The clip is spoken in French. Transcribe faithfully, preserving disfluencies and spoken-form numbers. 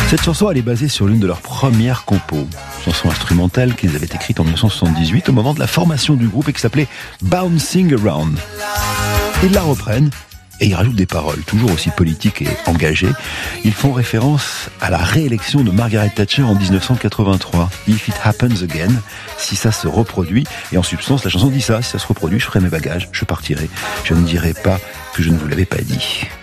Cette chanson, elle est basée sur l'une de leurs premières compos, chanson instrumentale qu'ils avaient écrite en dix-neuf cent soixante-dix-huit au moment de la formation du groupe et qui s'appelait Bouncing Around. Ils la reprennent et ils rajoutent des paroles, toujours aussi politiques et engagées. Ils font référence à la réélection de Margaret Thatcher en dix-neuf cent quatre-vingt-trois. If it happens again, si ça se reproduit. Et en substance, la chanson dit ça, si ça se reproduit, je ferai mes bagages, je partirai. Je ne dirai pas que je ne vous l'avais pas dit.